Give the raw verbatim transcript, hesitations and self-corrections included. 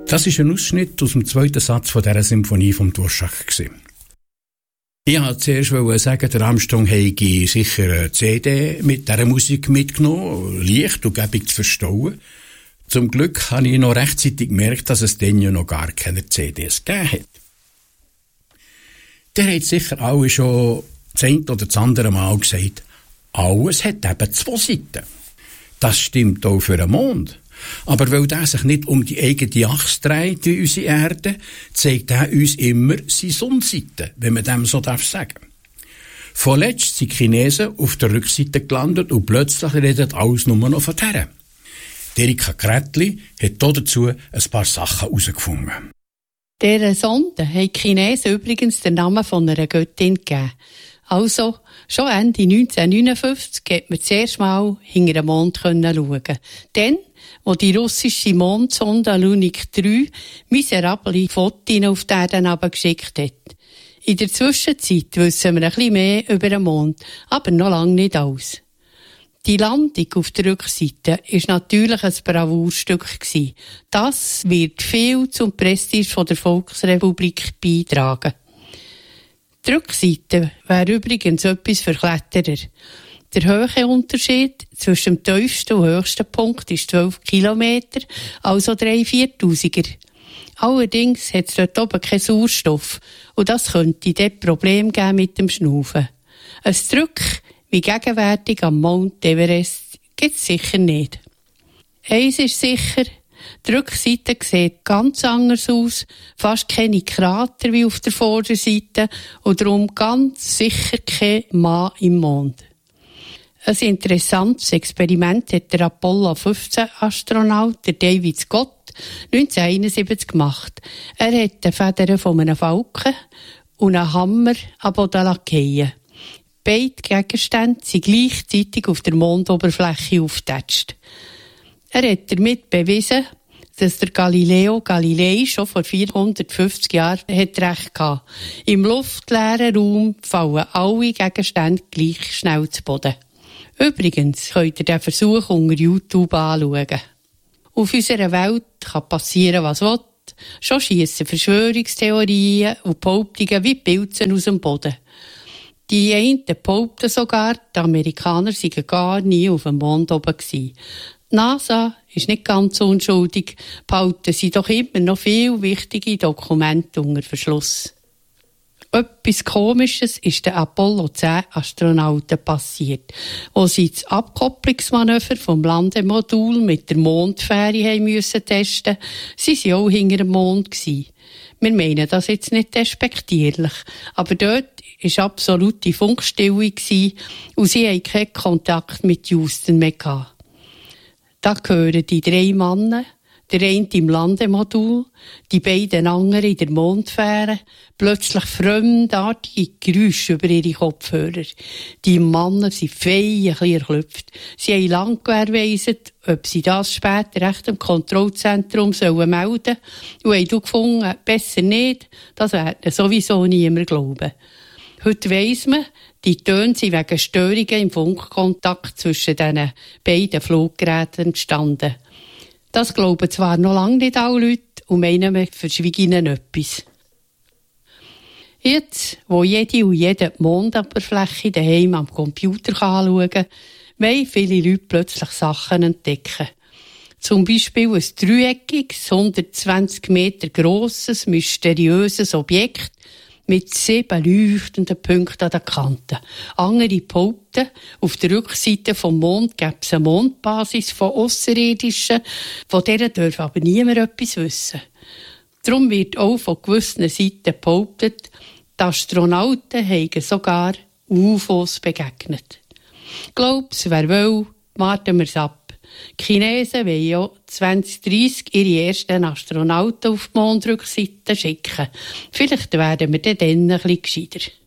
Das ist ein Ausschnitt aus dem zweiten Satz von dieser Symphonie vom Dvořák. Ich wollte zuerst sagen, der Armstrong hätte sicher eine C D mit dieser Musik mitgenommen, leicht und gäbig zu verstauen. Zum Glück habe ich noch rechtzeitig gemerkt, dass es dann ja noch gar keine C Ds gegeben hat. Der hat sicher alle schon das eine oder das andere Mal gesagt, alles hat eben zwei Seiten. Das stimmt auch für den Mond. Aber weil der sich nicht um die eigene Achse dreht wie unsere Erde, zeigt er uns immer seine Sonnenseite, wenn man dem so darf sagen. Vorletzt sind die Chinesen auf der Rückseite gelandet und plötzlich redet alles nur noch von der. Erika Kretli hat dazu ein paar Sachen herausgefunden. Dieser Sonde haben die Chinesen übrigens den Namen von einer Göttin gegeben. Also, schon Ende neunzehnhundertneunundfünfzig konnte man das erste Mal hinter den Mond schauen. Dann, wo die russische Mondsonde Lunik drei miserable Fotos auf die Erde geschickt hat. In der Zwischenzeit wissen wir ein bisschen mehr über den Mond, aber noch lange nicht alles. Die Landung auf der Rückseite war natürlich ein Bravourstück. Das wird viel zum Prestige der Volksrepublik beitragen. Die Rückseite wäre übrigens etwas für Kletterer. Der Höhenunterschied zwischen dem tiefsten und höchsten Punkt ist zwölf Kilometer, also drei Viertausiger. Allerdings hat es dort oben keinen Sauerstoff und das könnte dort Probleme geben mit dem Schnaufen. Ein Druck wie gegenwärtig am Mount Everest gibt es sicher nicht. Eins ist sicher, die Rückseite sieht ganz anders aus, fast keine Krater wie auf der Vorderseite und darum ganz sicher kein Mann im Mond. Ein interessantes Experiment hat der Apollo fünfzehn Astronaut, der David Scott, neunzehnhunderteinundsiebzig gemacht. Er hat die Federn von einem Falken und einen Hammer am Boden lackiert. Beide Gegenstände sind gleichzeitig auf der Mondoberfläche aufgetatscht. Er hat damit bewiesen, dass der Galileo Galilei schon vor vierhundertfünfzig Jahren hat recht hatte. Im luftleeren Raum fallen alle Gegenstände gleich schnell zu Boden. Übrigens könnt ihr den Versuch unter YouTube anschauen. Auf unserer Welt kann passieren, was will. Schon schiessen Verschwörungstheorien und Behauptungen wie Pilze aus dem Boden. Die einen behaupten sogar, die Amerikaner seien gar nie auf dem Mond oben gewesen. Die NASA ist nicht ganz unschuldig, behalten sie doch immer noch viele wichtige Dokumente unter Verschluss. Etwas Komisches ist den Apollo zehn Astronauten passiert, wo sie das Abkopplungsmanöver vom Landemodul mit der Mondfähre haben müssen testen. Sie waren auch hinter dem Mond. Wir meinen das jetzt nicht despektierlich, aber dort war absolute Funkstille und sie hatten keinen Kontakt mit Houston mehr gehabt. Da gehören die drei Männer, der eine im Landemodul, die beiden anderen in der Mondfähre, plötzlich fremdartige Geräusche über ihre Kopfhörer. Die Männer sind fein ein bisschen erklüpft. Sie haben lange gewährleistet, ob sie das später recht im Kontrollzentrum sollen melden und haben gefunden, besser nicht, das wird sowieso niemand glauben. Heute weiss man, die Töne sind wegen Störungen im Funkkontakt zwischen diesen beiden Fluggeräten entstanden. Das glauben zwar noch lange nicht alle Leute und meinen, wir verschweigen ihnen etwas. Jetzt, wo jede und jede die Mondoberfläche daheim am Computer anschauen kann, wollen viele Leute plötzlich Sachen entdecken. Zum Beispiel ein dreieckiges, hundertzwanzig Meter grosses, mysteriöses Objekt, mit sieben leuchtenden Punkten an den Kanten. Andere behaupten, auf der Rückseite vom Mond gäbe es eine Mondbasis von Ausserirdischen, von der darf aber niemand etwas wissen. Darum wird auch von gewissen Seiten behauptet, die Astronauten hätten sogar U F Os begegnet. Glaub's, wer will, warten wir's ab. Die Chinesen wollen ja zwanzig dreissig ihre ersten Astronauten auf die Mondrückseite schicken. Vielleicht werden wir dann ein bisschen gescheiter.